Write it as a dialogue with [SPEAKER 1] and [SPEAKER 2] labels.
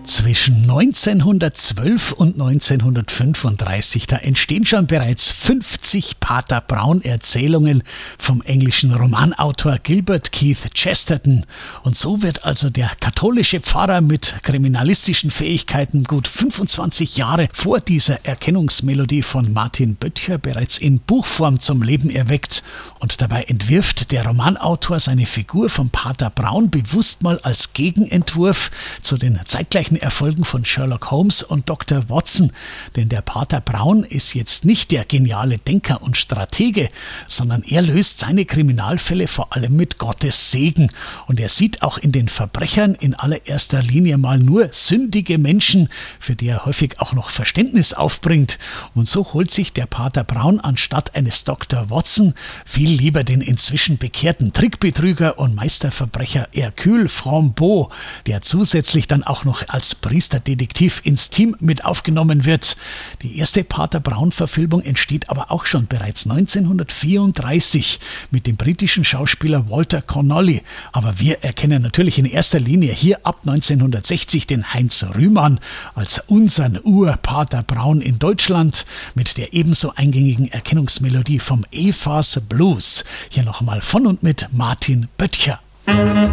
[SPEAKER 1] Zwischen 1912 und 1935, da entstehen schon bereits 50 Pater Brown-Erzählungen vom englischen Romanautor Gilbert Keith Chesterton. Und so wird also der katholische Pfarrer mit kriminalistischen Fähigkeiten gut 25 Jahre vor dieser Erkennungsmelodie von Martin Böttcher bereits in Buchform zum Leben erweckt. Und dabei entwirft der Romanautor seine Figur vom Pater Brown bewusst mal als Gegenentwurf zu den zeitgleichen Erfolgen von Sherlock Holmes und Dr. Watson. Denn der Pater Brown ist jetzt nicht der geniale Denker und Stratege, sondern er löst seine Kriminalfälle vor allem mit Gottes Segen. Und er sieht auch in den Verbrechern in allererster Linie mal nur sündige Menschen, für die er häufig auch noch Verständnis aufbringt. Und so holt sich der Pater Brown anstatt eines Dr. Watson viel lieber den inzwischen bekehrten Trickbetrüger und Meisterverbrecher Hercule Frambeau, der zusätzlich dann auch noch als Priesterdetektiv ins Team mit aufgenommen wird. Die erste Pater Brown-Verfilmung entsteht aber auch schon bereits 1934 mit dem britischen Schauspieler Walter Connolly. Aber wir erkennen natürlich in erster Linie hier ab 1960 den Heinz Rühmann als unseren Ur-Pater Brown in Deutschland mit der ebenso eingängigen Erkennungsmelodie vom Evas Blues. Hier nochmal von und mit Martin Böttcher.